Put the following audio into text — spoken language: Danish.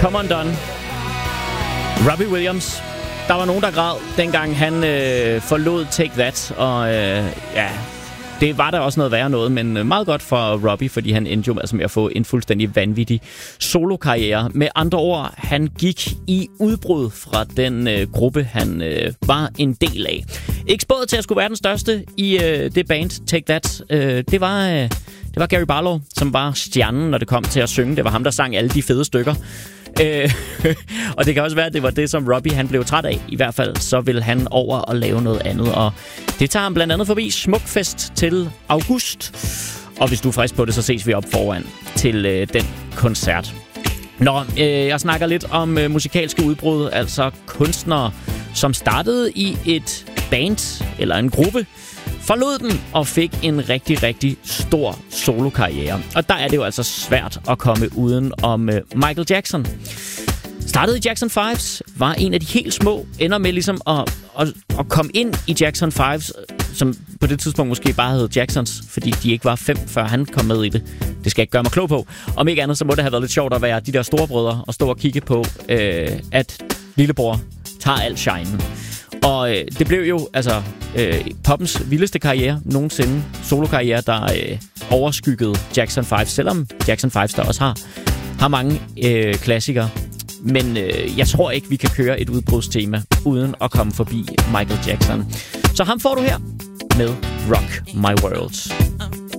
Come Undone. Robbie Williams. Der var nogen, der græd, dengang han forlod Take That. Og ja, det var der også noget værre noget, men meget godt for Robbie, fordi han endte jo altså med at få en fuldstændig vanvittig solokarriere. Med andre ord, han gik i udbrud fra den gruppe, han var en del af. Ikke spået til at skulle være den største i det band, Take That. Det var Gary Barlow, som var stjernen, når det kom til at synge. Det var ham, der sang alle de fede stykker. Og det kan også være, at det var det, som Robbie han blev træt af. I hvert fald så vil han over og lave noget andet. Og det tager ham blandt andet forbi Smukfest til august. Og hvis du er frisk på det, så ses vi op foran til den koncert. Nå, jeg snakker lidt om musikalske udbrud. Altså kunstnere, som startede i et band eller en gruppe, forlod den og fik en rigtig, rigtig stor solokarriere. Og der er det jo altså svært at komme uden om Michael Jackson. Startede i Jackson 5's, var en af de helt små, ender med ligesom at komme ind i Jackson 5's, som på det tidspunkt måske bare hed Jacksons, fordi de ikke var 5, før han kom med i det. Det skal jeg ikke gøre mig klog på. Om ikke andet, så må det have været lidt sjovt at være de der storebrødre og stå og kigge på, at lillebror tager alt shinen. Og det blev jo altså poppens vildeste karriere nogensinde. Solokarriere, der overskyggede Jackson 5, selvom Jackson 5 der også har mange klassikere. Men jeg tror ikke, vi kan køre et udbrudstema uden at komme forbi Michael Jackson. Så ham får du her med Rock My World.